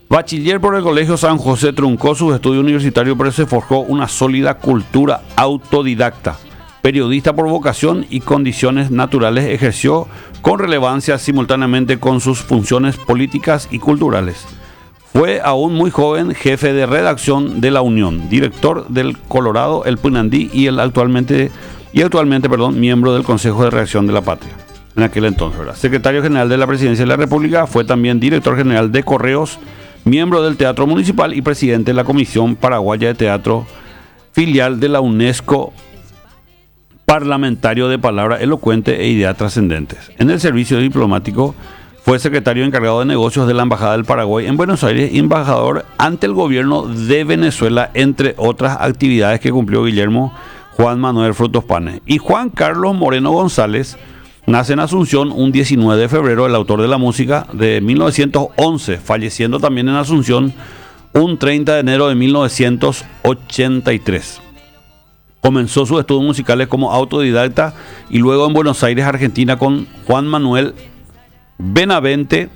Bachiller por el Colegio San José, truncó sus estudios universitarios, pero se forjó una sólida cultura autodidacta. Periodista por vocación y condiciones naturales, ejerció con relevancia simultáneamente con sus funciones políticas y culturales. Fue aún muy joven jefe de redacción de La Unión, director del Colorado, El Punandí y actualmente miembro del Consejo de Redacción de La Patria. En aquel entonces, ¿verdad? Secretario general de la Presidencia de la República, fue también director general de Correos, miembro del Teatro Municipal y presidente de la Comisión Paraguaya de Teatro, filial de la UNESCO, parlamentario de palabra elocuente e ideas trascendentes. En el servicio diplomático fue secretario encargado de negocios de la Embajada del Paraguay en Buenos Aires y embajador ante el gobierno de Venezuela, entre otras actividades que cumplió Guillermo Juan Manuel Frutos Panes. Y Juan Carlos Moreno González nace en Asunción un 19 de febrero, el autor de la música de 1911, falleciendo también en Asunción un 30 de enero de 1983. Comenzó sus estudios musicales como autodidacta y luego en Buenos Aires, Argentina, con Juan Manuel Benavente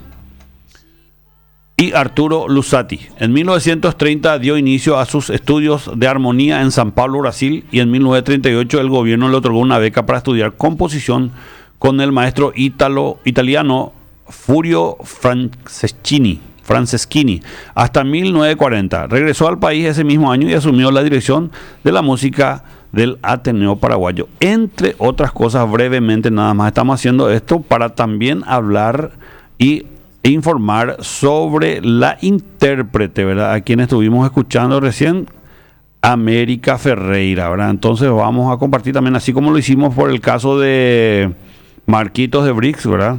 y Arturo Luzzati. En 1930 dio inicio a sus estudios de armonía en San Pablo, Brasil, y en 1938 el gobierno le otorgó una beca para estudiar composición con el maestro italiano Furio Franceschini hasta 1940. Regresó al país ese mismo año y asumió la dirección de la música del Ateneo Paraguayo. Entre otras cosas, brevemente nada más, estamos haciendo esto para también hablar e informar sobre la intérprete, ¿verdad? A quien estuvimos escuchando recién, América Ferreira, ¿verdad? Entonces vamos a compartir también, así como lo hicimos por el caso de Marquitos de Brix, ¿verdad?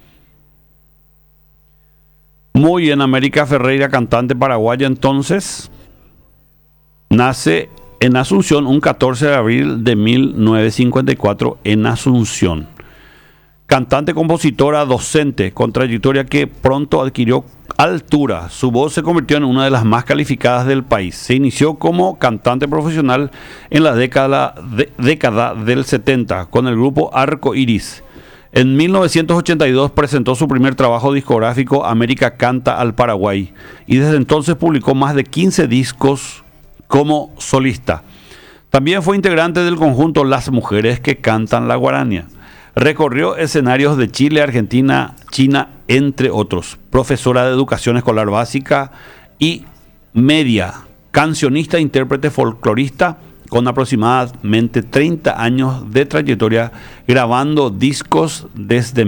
Muy bien, América Ferreira, cantante paraguaya, entonces, nace en Asunción un 14 de abril de 1954 en Asunción. Cantante, compositora, docente, con trayectoria que pronto adquirió altura. Su voz se convirtió en una de las más calificadas del país. Se inició como cantante profesional en la década del 70 con el grupo Arco Iris. En 1982 presentó su primer trabajo discográfico, América Canta al Paraguay, y desde entonces publicó más de 15 discos como solista. También fue integrante del conjunto Las Mujeres que Cantan la Guarania. Recorrió escenarios de Chile, Argentina, China, entre otros. Profesora de educación escolar básica y media, cancionista, intérprete, folclorista, con aproximadamente 30 años de trayectoria, grabando discos desde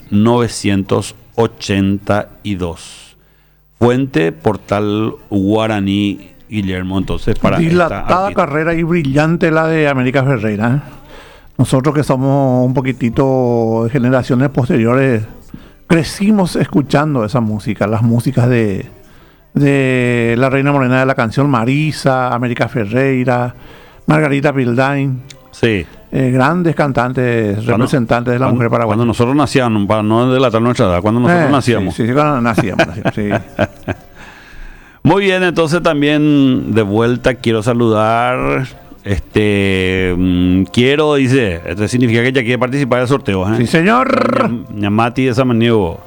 1982. Fuente, Portal Guaraní, Guillermo. Entonces, para dilatada carrera y brillante la de América Ferreira, ¿eh? Nosotros que somos un poquitito de generaciones posteriores, crecimos escuchando esa música, las músicas de la Reina Morena de la Canción, Marisa, América Ferreira, Margarita Pildain. Sí. Grandes cantantes, representantes de la mujer paraguaya. Cuando nosotros nacíamos, para no delatar nuestra edad, cuando nosotros nacíamos. Sí, cuando nacíamos. Sí. Muy bien, entonces también de vuelta quiero saludar. Quiero, dice, esto significa que ya quiere participar del sorteo, ¿eh? Sí, señor. Ñamati de Samaniego.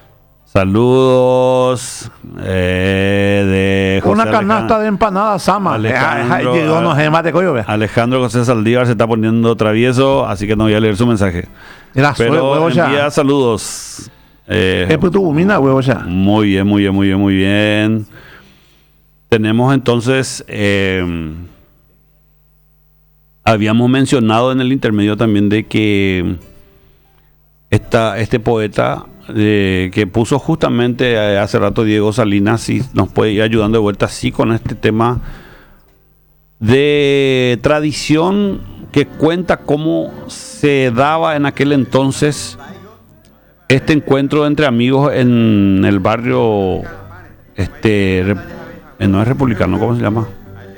Saludos de José una canasta de empanadas Sama. Alejandro José Saldívar se está poniendo travieso, así que no voy a leer su mensaje. Pero envía saludos. Muy bien, muy bien, muy bien, muy bien. Tenemos entonces, habíamos mencionado en el intermedio también de que este poeta que puso justamente hace rato Diego Salinas, si nos puede ir ayudando de vuelta, sí, con este tema de tradición que cuenta cómo se daba en aquel entonces este encuentro entre amigos en el barrio, no es republicano, ¿cómo se llama?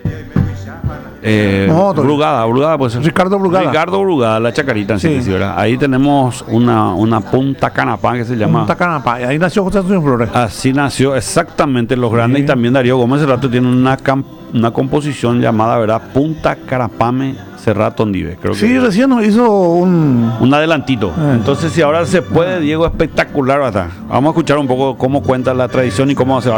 Brugada, pues. Ricardo Brugada, la Chacarita, sí. Ahí tenemos una Punta Canapá que se llama. Punta Canapá, ahí nació José Antonio Flores. Así nació exactamente Los Grandes, y también Darío Gómez Cerrato tiene una composición llamada, ¿verdad? Punta Carapame Cerrato Ondive, creo que. Sí, recién nos hizo un adelantito. Entonces, si ahora se puede, Diego, espectacular, ¿verdad? Vamos a escuchar un poco cómo cuenta la tradición y cómo se va